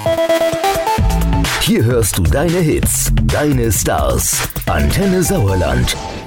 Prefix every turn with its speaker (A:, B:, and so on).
A: Hier hörst du deine Hits, deine Stars. Antenne Sauerland.